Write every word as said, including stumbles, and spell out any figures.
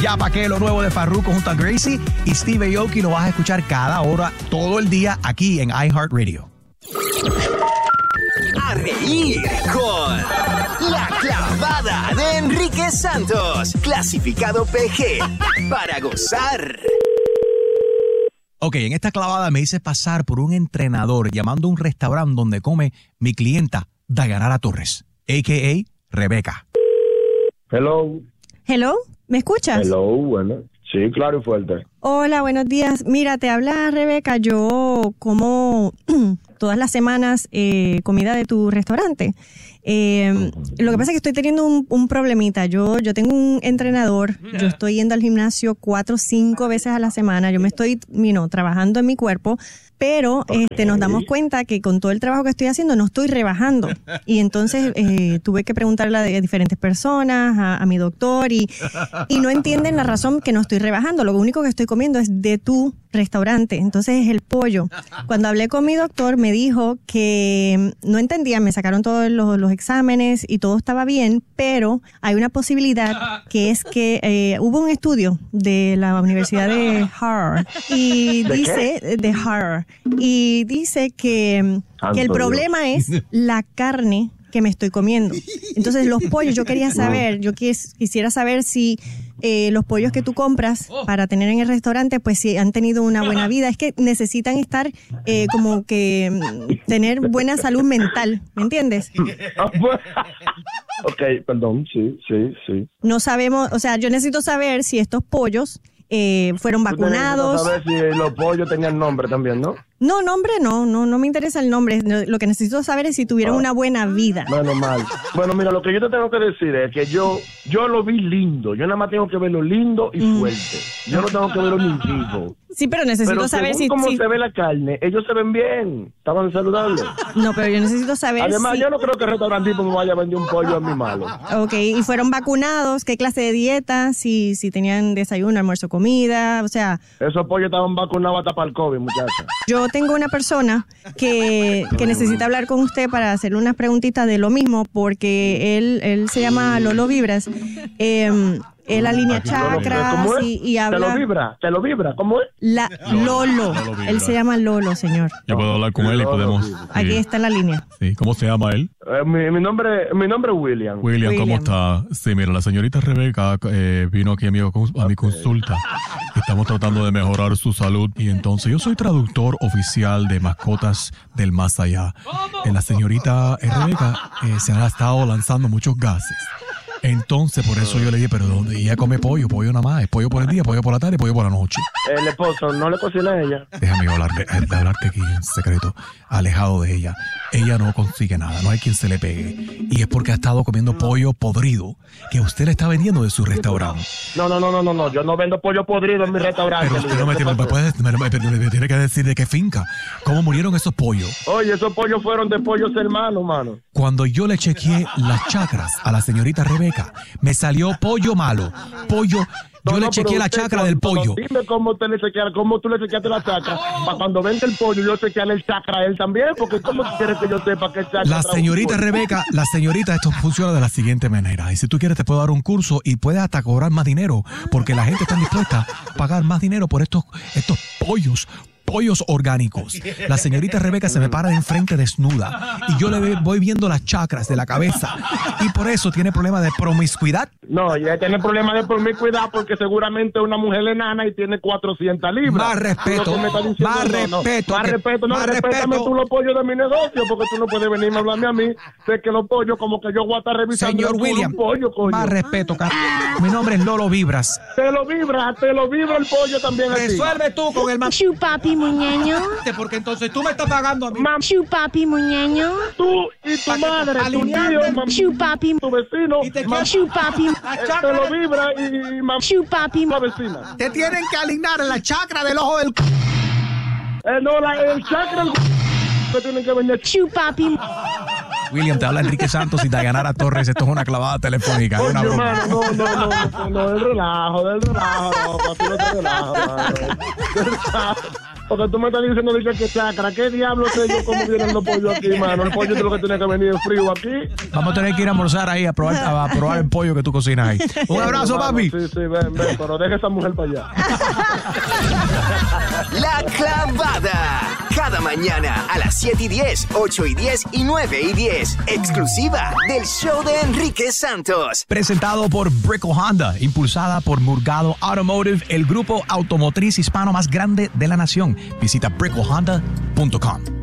Ya pa' qué, lo nuevo de Farruko junto a Gracie y Steve Aoki lo vas a escuchar cada hora, todo el día, aquí en iHeartRadio. A reír con La Clavada de Enrique Santos, clasificado P G, para gozar. Ok, en esta clavada me hice pasar por un entrenador llamando a un restaurante donde come mi clienta Dayanara Torres, a k a. Rebeca. Hello. Hello, ¿me escuchas? Hello, bueno. Sí, claro y fuerte. Hola, buenos días. Mira, te habla Rebeca. Yo como todas las semanas eh, comida de tu restaurante. Eh, lo que pasa es que estoy teniendo un, un problemita. Yo, yo tengo un entrenador. Yo estoy yendo al gimnasio cuatro o cinco veces a la semana. Yo me estoy, you know, trabajando en mi cuerpo. Pero okay. este, nos damos cuenta que con todo el trabajo que estoy haciendo no estoy rebajando. Y entonces eh, tuve que preguntarle a diferentes personas, a, a mi doctor, y, y no entienden la razón que no estoy rebajando. Lo único que estoy comiendo es de tu restaurante. Entonces es el pollo. Cuando hablé con mi doctor me dijo que no entendía, me sacaron todos los, los exámenes y todo estaba bien, pero hay una posibilidad que es que eh, hubo un estudio de la Universidad de Harvard y ¿De dice, qué? de Harvard, y dice que, que el problema es la carne que me estoy comiendo. Entonces los pollos, yo quería saber, yo quis, quisiera saber si eh, los pollos que tú compras para tener en el restaurante, pues si han tenido una buena vida. Es que necesitan estar eh, como que mm, tener buena salud mental, ¿me entiendes? Ok, perdón, sí, sí, sí. No sabemos, o sea, yo necesito saber si estos pollos eh, fueron vacunados. Tú necesitas saber si los pollos tenían nombre también, ¿no? No, nombre no, no, no me interesa el nombre. Lo que necesito saber es si tuvieron ah, una buena vida. Menos mal. Bueno, mira, lo que yo te tengo que decir es que yo yo lo vi lindo. Yo nada más tengo que verlo lindo y mm. fuerte. Yo no tengo que verlo ni vivo. Sí, pero necesito pero saber si... cómo si... se ve la carne, ellos se ven bien. Estaban saludables. No, pero yo necesito saber Además, si... yo no creo que el restaurante tipo me vaya a vender un pollo a mi malo. Ok, ¿y fueron vacunados? ¿Qué clase de dieta? Si, si tenían desayuno, almuerzo, comida, o sea... Esos pollos estaban vacunados hasta para el COVID, muchacha. Yo tengo una persona que, que necesita hablar con usted para hacerle unas preguntitas de lo mismo, porque él, él se llama Lolo Vibras. Eh, Él alinea chakras y, y habla... ¿Te lo vibra? ¿Te lo vibra? ¿Cómo es? La, Lolo. Lolo él se llama Lolo, señor. Yo puedo hablar con él y podemos... Sí. Aquí está en la línea. Sí. ¿Cómo se llama él? Eh, mi, mi nombre mi nombre es William. William. William, ¿cómo está? Sí, mira, la señorita Rebeca eh, vino aquí a mi, a mi consulta. Estamos tratando de mejorar su salud. Y entonces yo soy traductor oficial de mascotas del más allá. Eh, la señorita eh, Rebeca eh, se ha estado lanzando muchos gases. Entonces, por eso yo le dije, pero ¿dónde? Ella come pollo, pollo nada más. Es pollo por el día, pollo por la tarde, pollo por la noche. El esposo, ¿no le cocina a ella? Déjame hablar de, de hablarte aquí en secreto, alejado de ella. Ella no consigue nada, no hay quien se le pegue. Y es porque ha estado comiendo pollo podrido que usted le está vendiendo de su restaurante. No, no, no, no, no, no. Yo no vendo pollo podrido en mi restaurante. Pero usted no me, me, puede, me, me, me, me tiene que decir de qué finca. ¿Cómo murieron esos pollos? Oye, esos pollos fueron de pollos hermanos, mano. Cuando yo le chequeé las chakras a la señorita Rebeca, me salió pollo malo. Pollo... Yo no, le no, chequeé la chakra no, del pollo. Dime cómo, te le chequeaste, cómo tú le chequeaste la chakra. Para cuando vende el pollo, yo chequearle el chakra a él también. Porque ¿cómo tú quieres que yo sepa qué chakra? La señorita Rebeca, la señorita, esto funciona de la siguiente manera. Y si tú quieres, te puedo dar un curso y puedes hasta cobrar más dinero. Porque la gente está dispuesta a pagar más dinero por estos, estos pollos. Pollos orgánicos. La señorita Rebeca se me para de enfrente desnuda y yo le voy viendo las chakras de la cabeza y por eso tiene problema de promiscuidad. No, ella tiene problema de promiscuidad porque seguramente es una mujer enana y tiene cuatrocientas libras. Más respeto, más respeto. Más respeto, no, respétame tú los pollos de mi negocio porque tú no puedes venirme a hablarme a mí. Sé que los pollos como que yo voy a estar revisando. Señor William, pollo, coño. Más respeto, carajo. Mi nombre es Lolo Vibras. Te lo vibra, te lo vibra el pollo también a ti. Resuelve tú con el más. Chupapi muñeño. Porque entonces tú me estás pagando a mí. Chupapi muñeño. Tú y tu madre, tu tío, Chupapi, tu vecino. Y te Chupapi, te lo vibra y mamá. Chupapi, la vecina. Te tienen que alinear en la chakra del ojo del. Eh, no, la, el chakra del. Te tienen que venir. Chupapi. William, te habla Enrique Santos y Dayanara Torres. Esto es una clavada telefónica. Oye, una broma. Mano, no, no, no, no, no, del relajo, del relajo, no, así no te relajo, mano. Porque tú me estás diciendo de que, que chacra, ¿qué diablo sé yo cómo vienen los pollos aquí, mano? El pollo es lo que tiene que venir frío aquí. Vamos a tener que ir a almorzar ahí a probar, a probar el pollo que tú cocinas ahí. Un abrazo, Hermano, papi. Sí, sí, ven, ven, pero deja esa mujer para allá. La Clavada. Cada mañana a las siete y diez, ocho y diez y nueve y diez. Exclusiva del show de Enrique Santos. Presentado por Brickell Honda, impulsada por Murgado Automotive, el grupo automotriz hispano más grande de la nación. Visita brickell honda punto com.